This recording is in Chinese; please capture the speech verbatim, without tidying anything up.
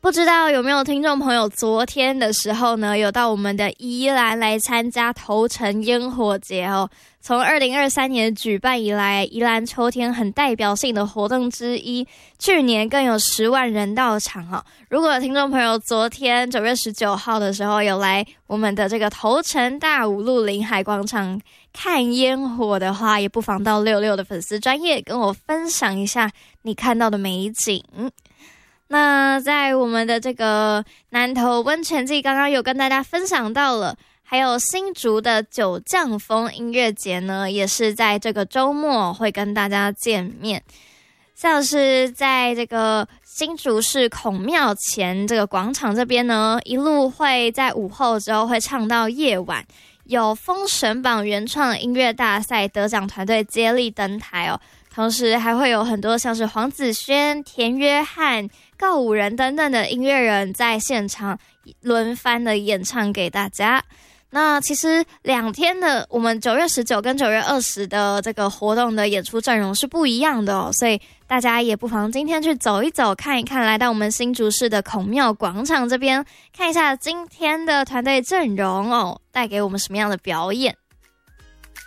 不知道有没有听众朋友昨天的时候呢，有到我们的宜兰来参加头城烟火节哦。从二零二三年举办以来，宜兰秋天很代表性的活动之一，去年更有十万人到场哦。如果听众朋友昨天九月十九号的时候有来我们的这个头城大武路临海广场看烟火的话，也不妨到六六的粉丝专页跟我分享一下你看到的美景。那在我们的这个南投温泉季，刚刚有跟大家分享到了，还有新竹的九降风音乐节呢，也是在这个周末会跟大家见面。像是在这个新竹市孔庙前这个广场这边呢，一路会在午后之后会唱到夜晚，有封神榜原创音乐大赛得奖团队接力登台哦。同时还会有很多像是黄子轩、田约翰、告五人等等的音乐人在现场轮番的演唱给大家。那其实两天的我们九月十九跟九月二十的这个活动的演出阵容是不一样的哦，所以大家也不妨今天去走一走看一看，来到我们新竹市的孔庙广场这边看一下今天的团队阵容哦，带给我们什么样的表演。